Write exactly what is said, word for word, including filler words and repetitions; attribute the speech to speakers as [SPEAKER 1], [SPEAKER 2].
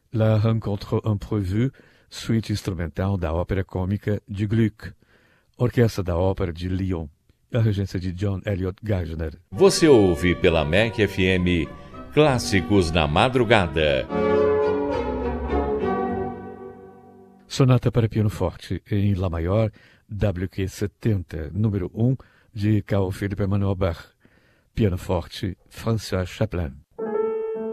[SPEAKER 1] La Rencontre Imprévue, suíte instrumental da ópera cômica de Gluck, Orquestra da Ópera de Lyon, a regência de John Eliot Gardiner.
[SPEAKER 2] Você ouve pela M E C F M Clássicos na Madrugada.
[SPEAKER 1] Sonata para piano forte em Lá maior, W Q setenta, número um, de Carl Philipp Emanuel Bach. Piano forte, François Chaplin.